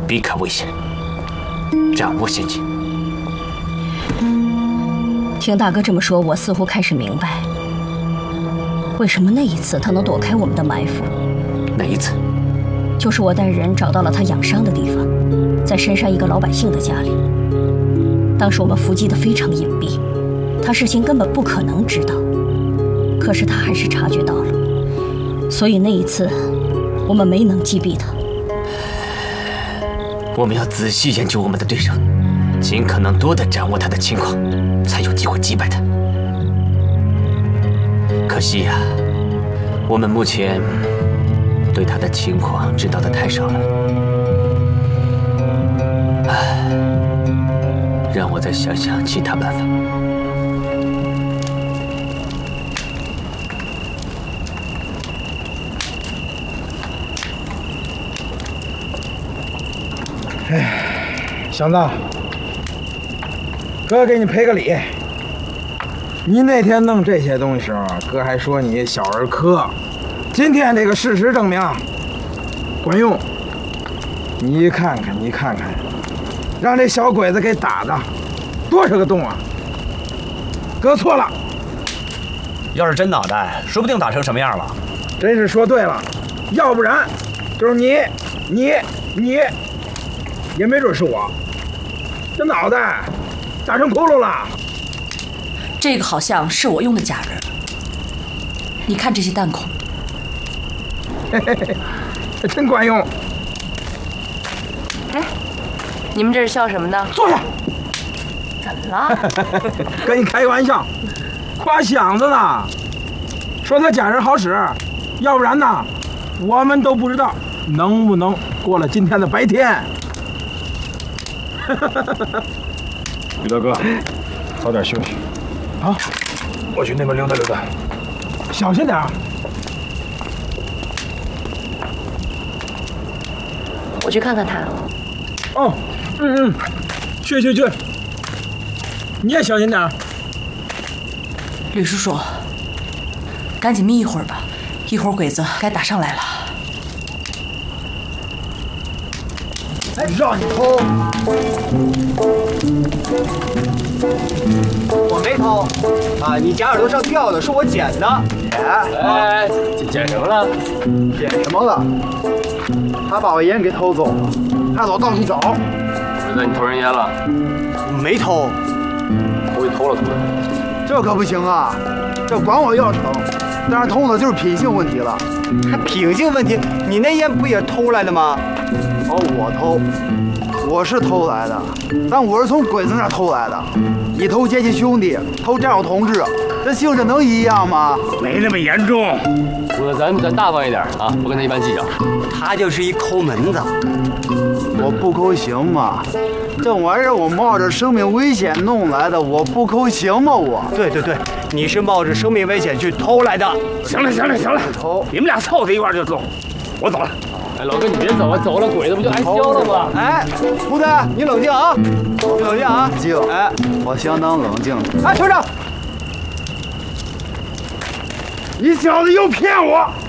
避开危险，掌握陷阱。 听大哥这么说，我似乎开始明白，为什么那一次他能躲开我们的埋伏。 哪一次？ 就是我带人找到了他养伤的地方，在深山一个老百姓的家里。当时我们伏击得非常隐蔽，他事情根本不可能知道，可是他还是察觉到了，所以那一次我们没能击毙他。 我们要仔细研究我们的对手，尽可能多地掌握他的情况，才有机会击败他。可惜呀，我们目前对他的情况知道的太少了。唉，让我再想想其他办法。 祥子，哥给你赔个礼。你那天弄这些东西时候，哥还说你小儿科。今天这个事实证明，管用。你看看，你看看，让这小鬼子给打的，多少个洞啊！哥错了。 要是真脑袋，说不定打成什么样了。 真是说对了，要不然就是你，也没准是我。这脑袋打成窟窿了。 这个好像是我用的假人，你看这些弹孔， 嘿嘿嘿，这真管用。 哎，你们这是笑什么呢？ 坐下。 怎么了？ 跟你开个玩笑，夸响子呢，说他假人好使，要不然呢，我们都不知道能不能过了今天的白天。 于大哥，早点休息。 好， 我去那边溜达溜达。 小心点儿。 我去看看他。 哦，去。你也小心点儿。 吕叔叔，赶紧眯一会儿吧，一会儿鬼子该打上来了。 让你偷，我没偷啊！你假耳朵上吊的是我捡的， 哎，捡什么了？ 捡什么了？他把我烟给偷走了，害得我到处找。 鬼子，你偷人烟了？ 没偷， 我给偷了。 这可不行啊！这管我要成，但是偷的就是品性问题了。还品性问题？你那烟不也偷来的吗？哦，我偷，我是偷来的，但我是从鬼子那儿偷来的。你偷阶级兄弟，偷战友同志，这性质能一样吗？ 没那么严重。哥，咱大方一点啊，不跟他一般计较。 他就是一抠门子，我不抠行吗？这玩意儿我冒着生命危险弄来的，我不抠行吗？我对，你是冒着生命危险去偷来的。 行了， 偷， 你们俩凑在一块就走，我走了。哎，老哥，你别走啊，走了鬼子不就挨削了吗？ 哎，胡子，你冷静啊，你冷静啊，冷静。哎，我相当冷静。 哎，团长， 你小子又骗我！